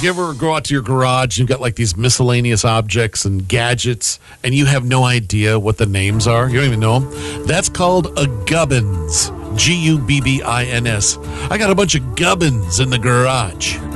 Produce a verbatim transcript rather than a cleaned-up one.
you ever go out to your garage, you've got like these miscellaneous objects and gadgets, and you have no idea what the names are? You don't even know them? That's called a gubbins. G U B B I N S. I got a bunch of gubbins in the garage.